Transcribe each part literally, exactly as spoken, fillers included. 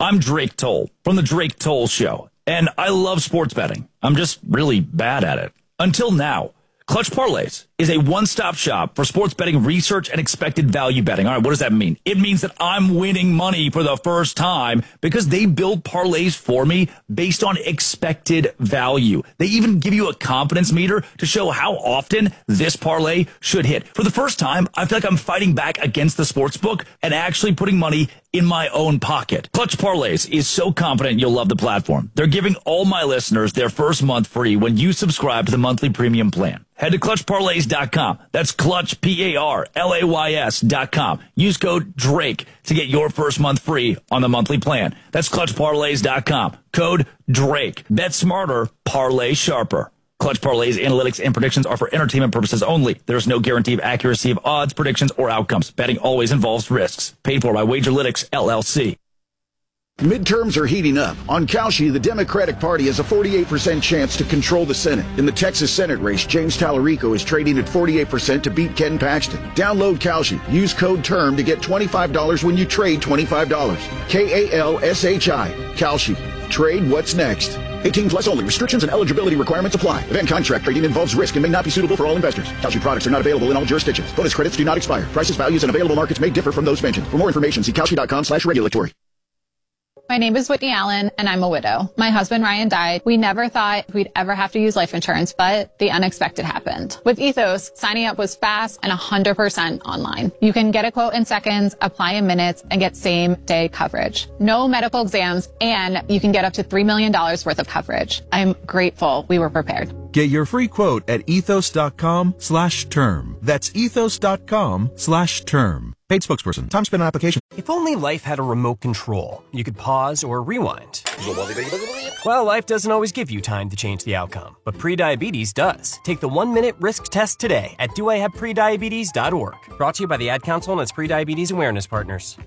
I'm Drake Toll from The Drake Toll Show, and I love sports betting. I'm just really bad at it. Until now. Clutch Parlays is a one-stop shop for sports betting research and expected value betting. All right, what does that mean? It means that I'm winning money for the first time because they build parlays for me based on expected value. They even give you a confidence meter to show how often this parlay should hit. For the first time, I feel like I'm fighting back against the sportsbook and actually putting money in my own pocket. Clutch Parlays is so confident you'll love the platform. They're giving all my listeners their first month free when you subscribe to the monthly premium plan. Head to clutch parlays dot com. That's Clutch, P A R L A Y S dot com. Use code DRAKE to get your first month free on the monthly plan. That's clutch parlays dot com. Code DRAKE. Bet smarter, parlay sharper. Clutch Parlays analytics and predictions are for entertainment purposes only. There's no guarantee of accuracy of odds, predictions, or outcomes. Betting always involves risks. Paid for by Wagerlytics, L L C. Midterms are heating up. On Kalshi, the Democratic Party has a forty-eight percent chance to control the Senate. In the Texas Senate race, James Tallarico is trading at forty-eight percent to beat Ken Paxton. Download Kalshi. Use code TERM to get twenty-five dollars when you trade twenty-five dollars. K A L S H I. Kalshi. Trade what's next. eighteen plus only. Restrictions and eligibility requirements apply. Event contract trading involves risk and may not be suitable for all investors. Kalshi products are not available in all jurisdictions. Bonus credits do not expire. Prices, values, and available markets may differ from those mentioned. For more information, see kalshi dot com slash regulatory. My name is Whitney Allen, and I'm a widow. My husband, Ryan, died. We never thought we'd ever have to use life insurance, but the unexpected happened. With Ethos, signing up was fast and one hundred percent online. You can get a quote in seconds, apply in minutes, and get same-day coverage. No medical exams, and you can get up to three million dollars worth of coverage. I'm grateful we were prepared. Get your free quote at ethos dot com slash term. That's ethos dot com slash term. Paid spokesperson. Time spent on application. If only life had a remote control, you could pause or rewind. Well, life doesn't always give you time to change the outcome, but prediabetes does. Take the one-minute risk test today at do I have prediabetes dot org. Brought to you by the Ad Council and its prediabetes awareness partners.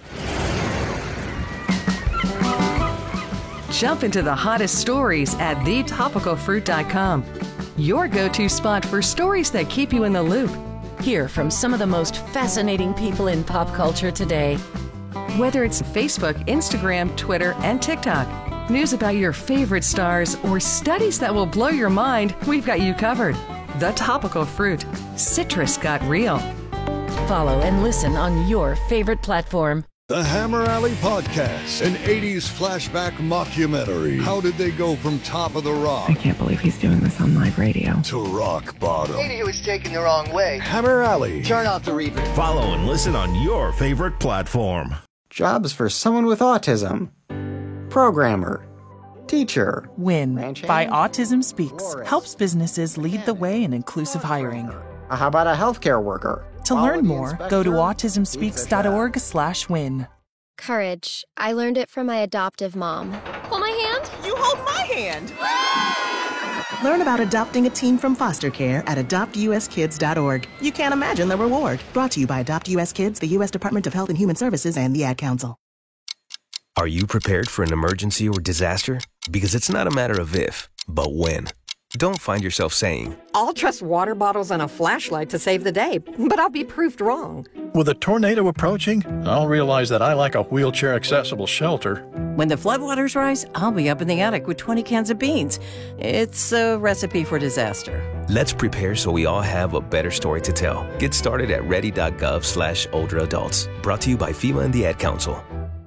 Jump into the hottest stories at the topical fruit dot com. Your go-to spot for stories that keep you in the loop. Hear from some of the most fascinating people in pop culture today. Whether it's Facebook, Instagram, Twitter, and TikTok, news about your favorite stars, or studies that will blow your mind, we've got you covered. The Topical Fruit. Citrus got real. Follow and listen on your favorite platform. The Hammer Alley Podcast, an eighties flashback mockumentary. How did they go from top of the rock? I can't believe he's doing this on live radio. To rock bottom. Maybe he was taken the wrong way. Hammer Alley. Turn off the replay. Follow and listen on your favorite platform. Jobs for someone with autism. Programmer. Teacher. WIN by Autism Speaks helps businesses lead the way in inclusive hiring. How about a healthcare worker? To learn more, go to autism speaks dot org slash win. Courage. I learned it from my adoptive mom. Hold my hand. You hold my hand. Learn about adopting a teen from foster care at adopt u s kids dot org. You can't imagine the reward. Brought to you by Adopt U S Kids, the U S Department of Health and Human Services, and the Ad Council. Are you prepared for an emergency or disaster? Because it's not a matter of if, but when. Don't find yourself saying, I'll trust water bottles and a flashlight to save the day, but I'll be proved wrong. With a tornado approaching, I'll realize that I lack a wheelchair-accessible shelter. When the floodwaters rise, I'll be up in the attic with twenty cans of beans. It's a recipe for disaster. Let's prepare so we all have a better story to tell. Get started at ready dot gov slash older adults. Brought to you by FEMA and the Ad Council.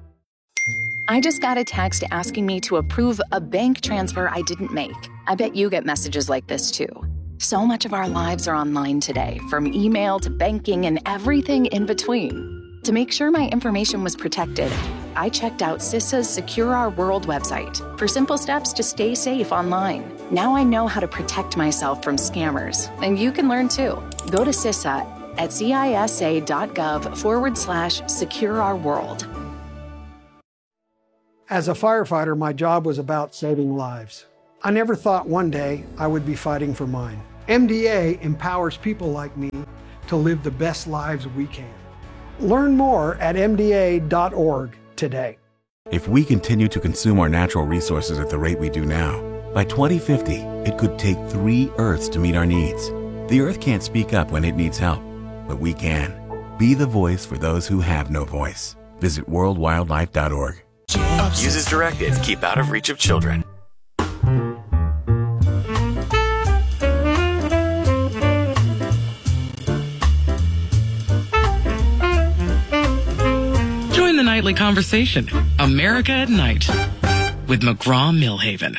I just got a text asking me to approve a bank transfer I didn't make. I bet you get messages like this too. So much of our lives are online today, from email to banking and everything in between. To make sure my information was protected, I checked out CISA's Secure Our World website for simple steps to stay safe online. Now I know how to protect myself from scammers, and you can learn too. Go to CISA at cisa.gov forward slash secure our world. As a firefighter, my job was about saving lives. I never thought one day I would be fighting for mine. M D A empowers people like me to live the best lives we can. Learn more at m d a dot org today. If we continue to consume our natural resources at the rate we do now, by twenty fifty, it could take three Earths to meet our needs. The Earth can't speak up when it needs help, but we can. Be the voice for those who have no voice. Visit world wildlife dot org. Use as directed. Keep out of reach of children. Join the nightly conversation, America at Night, with McGraw-Millhaven.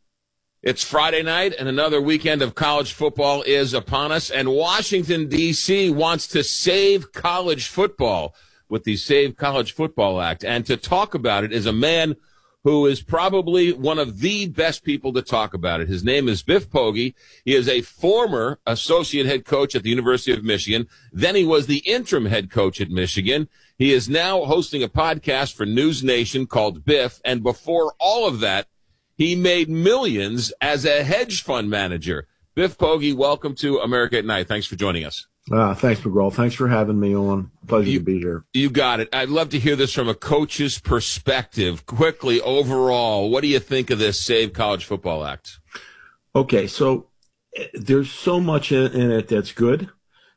It's Friday night, and another weekend of college football is upon us, and Washington, D C wants to save college football with the Save College Football Act. And to talk about it is a man who is probably one of the best people to talk about it. His name is Biff Poggi. He is a former associate head coach at the University of Michigan. Then he was the interim head coach at Michigan. He is now hosting a podcast for News Nation called Biff. And before all of that, he made millions as a hedge fund manager. Biff Poggi, welcome to America at Night. Thanks for joining us. Uh, thanks, McGraw. Thanks for having me on. Pleasure you, to be here. You got it. I'd love to hear this from a coach's perspective. Quickly, overall, what do you think of this Save College Football Act? Okay, so there's so much in, in it that's good,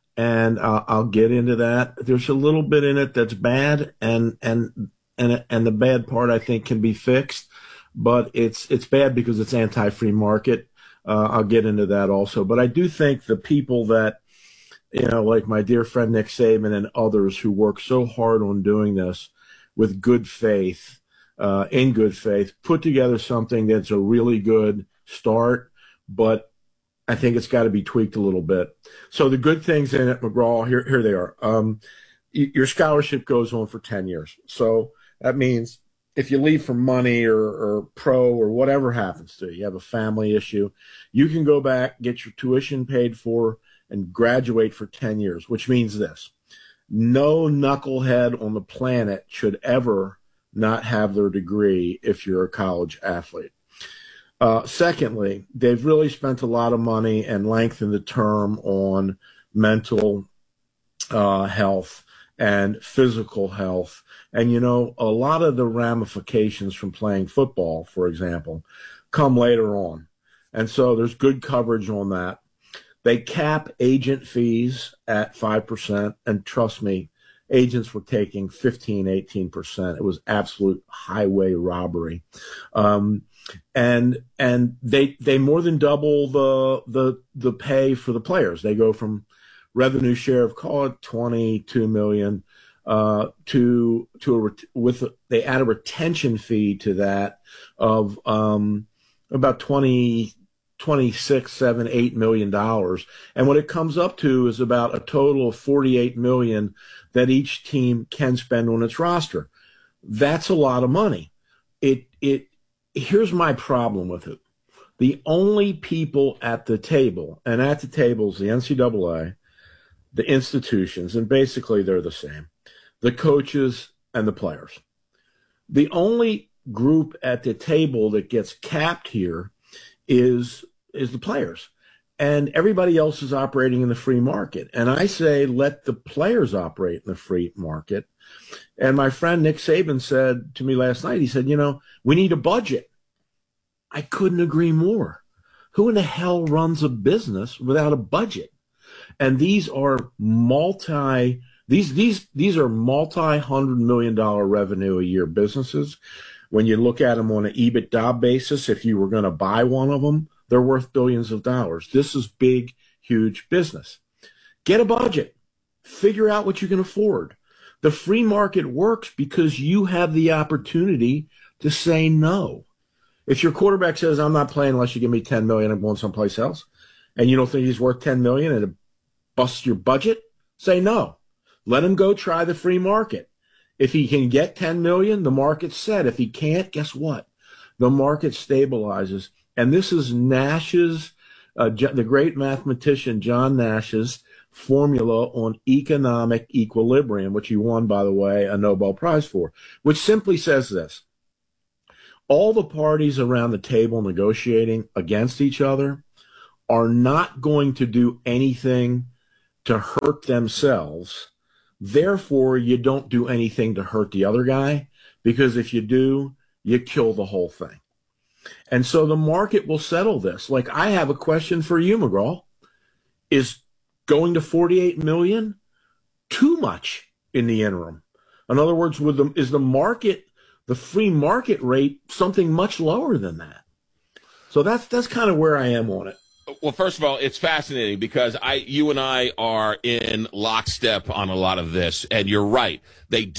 and uh, I'll get into that. There's a little bit in it that's bad, and and and and the bad part I think can be fixed, but it's it's bad because it's anti-free market. Uh, I'll get into that also, but I do think the people that, you know, like my dear friend Nick Saban and others who work so hard on doing this with good faith, uh, in good faith, put together something that's a really good start, but I think it's got to be tweaked a little bit. So the good things in it, McGraw, here, here they are. Um, y- your scholarship goes on for ten years. So that means if you leave for money or, or pro or whatever happens to you, you have a family issue, you can go back, get your tuition paid for, and graduate for ten years, which means this. No knucklehead on the planet should ever not have their degree if you're a college athlete. Uh, secondly, they've really spent a lot of money and lengthened the term on mental uh, health and physical health. And, you know, a lot of the ramifications from playing football, for example, come later on. And so there's good coverage on that. They cap agent fees at five percent, and trust me, agents were taking fifteen, eighteen percent. It was absolute highway robbery. Um, and and they they more than double the the the pay for the players. They go from revenue share of, call it twenty-two million dollars uh, to to a with a, they add a retention fee to that of um, about twenty. twenty-six, seven, eight million dollars. And what it comes up to is about a total of forty-eight million that each team can spend on its roster. That's a lot of money. It, it, here's my problem with it. The only people at the table, and at the table is the N C double A, the institutions, and basically they're the same, the coaches and the players. The only group at the table that gets capped here is is the players, and everybody else is operating in the free market. And I say, let the players operate in the free market. And my friend Nick Saban said to me last night, he said, you know, we need a budget. I couldn't agree more. Who in the hell runs a business without a budget? And these are multi, these, these, these are multi-hundred million dollar revenue a year businesses. When you look at them on an EBITDA basis, if you were going to buy one of them, they're worth billions of dollars. This is big, huge business. Get a budget. Figure out what you can afford. The free market works because you have the opportunity to say no. If your quarterback says, I'm not playing unless you give me ten million dollars, I'm going someplace else, and you don't think he's worth ten million dollars and it busts your budget, say no. Let him go try the free market. If he can get ten million dollars, the market's set. If he can't, guess what? The market stabilizes. And this is Nash's, uh, the great mathematician John Nash's formula on economic equilibrium, which he won, by the way, a Nobel Prize for, which simply says this. All the parties around the table negotiating against each other are not going to do anything to hurt themselves. Therefore, you don't do anything to hurt the other guy, because if you do, you kill the whole thing. And so the market will settle this. Like, I have a question for you, McGraw. Is going to forty-eight million dollars too much in the interim? In other words, with the, is the market the free market rate something much lower than that. So that's that's kind of where I am on it. Well, first of all, it's fascinating because I, you and I are in lockstep on a lot of this, and you're right. They